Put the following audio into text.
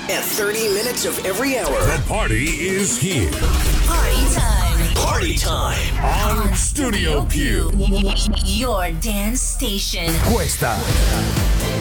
and 30 minutes of every hour. The party is here. Party time. Party time. On Studio Q. Your dance station. Questa